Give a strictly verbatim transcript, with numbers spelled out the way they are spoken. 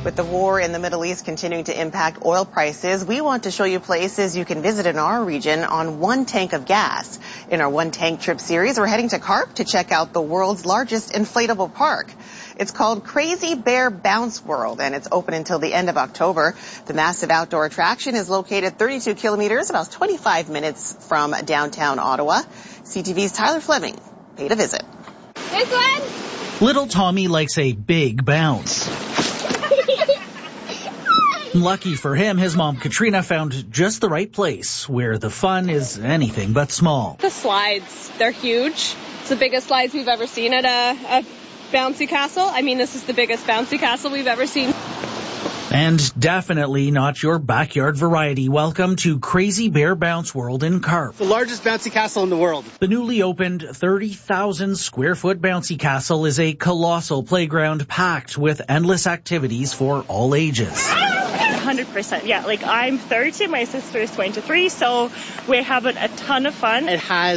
With the war in the Middle East continuing to impact oil prices, we want to show you places you can visit in our region on one tank of gas. In our one tank trip series, we're heading to Carp to check out the world's largest inflatable park. It's called Crazy Bear Bounce World, and it's open until the end of October. The massive outdoor attraction is located thirty-two kilometers, about twenty-five minutes from downtown Ottawa. C T V's Tyler Fleming paid a visit. This one? Little Tommy likes a big bounce. Lucky for him, his mom Katrina found just the right place where the fun is anything but small. The slides, they're huge. It's the biggest slides we've ever seen at a, a bouncy castle. I mean, this is the biggest bouncy castle we've ever seen. And definitely not your backyard variety. Welcome to Crazy Bear Bounce World in Carp. The largest bouncy castle in the world. The newly opened thirty thousand square foot bouncy castle is a colossal playground packed with endless activities for all ages. one hundred percent, yeah. Like, I'm thirty, my sister is twenty-three, so we're having a ton of fun. It has